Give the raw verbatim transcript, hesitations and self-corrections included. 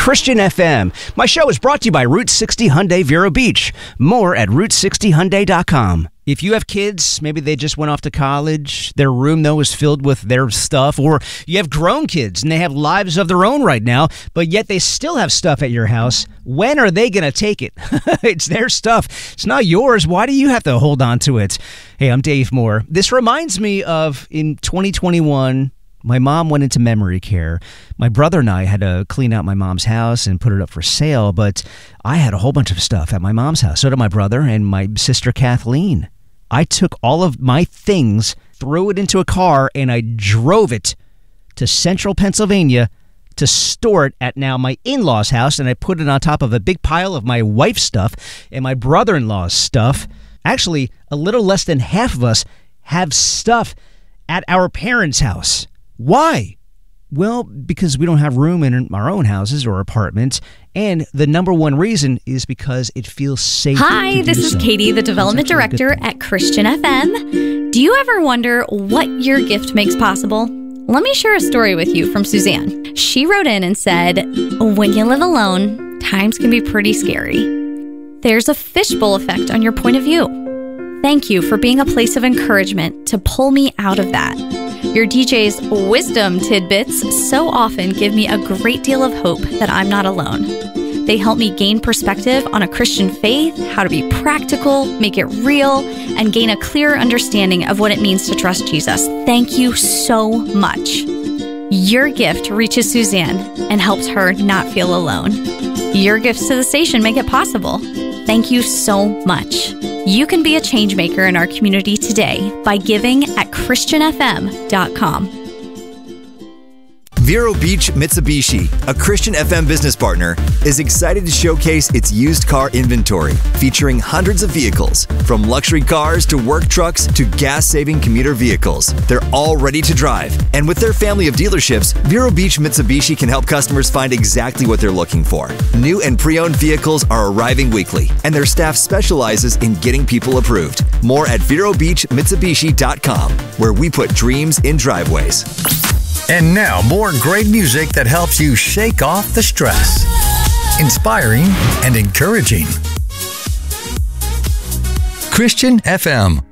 Christian F M. My show is brought to you by Route sixty Hyundai Vero Beach. More at route sixty hyundai dot com. If you have kids, maybe they just went off to college, their room, though, is filled with their stuff, or you have grown kids and they have lives of their own right now, but yet they still have stuff at your house. When are they going to take it? It's their stuff. It's not yours. Why do you have to hold on to it? Hey, I'm Dave Moore. This reminds me of in twenty twenty-one, my mom went into memory care. My brother and I had to clean out my mom's house and put it up for sale, but I had a whole bunch of stuff at my mom's house. So did my brother and my sister Kathleen. I took all of my things, threw it into a car, and I drove it to central Pennsylvania to store it at now my in-laws' house, and I put it on top of a big pile of my wife's stuff and my brother-in-law's stuff. Actually, a little less than half of us have stuff at our parents' house. Why? Well, because we don't have room in our own houses or apartments, and the number one reason is because it feels safe. Hi, this is so. Katie, the development director at Christian F M. Do you ever wonder what your gift makes possible? Let me share a story with you from Suzanne. She wrote in and said, when you live alone, times can be pretty scary. There's a fishbowl effect on your point of view. Thank you for being a place of encouragement to pull me out of that. Your D J's wisdom tidbits so often give me a great deal of hope that I'm not alone. They help me gain perspective on a Christian faith, how to be practical, make it real, and gain a clearer understanding of what it means to trust Jesus. Thank you so much. Your gift reaches Suzanne and helps her not feel alone. Your gifts to the station make it possible. Thank you so much. You can be a change maker in our community today by giving at christian f m dot com. Vero Beach Mitsubishi, a Christian F M business partner, is excited to showcase its used car inventory featuring hundreds of vehicles, from luxury cars to work trucks to gas-saving commuter vehicles. They're all ready to drive, and with their family of dealerships, Vero Beach Mitsubishi can help customers find exactly what they're looking for. New and pre-owned vehicles are arriving weekly, and their staff specializes in getting people approved. More at vero beach mitsubishi dot com, where we put dreams in driveways. And now, more great music that helps you shake off the stress. Inspiring and encouraging. Christian F M.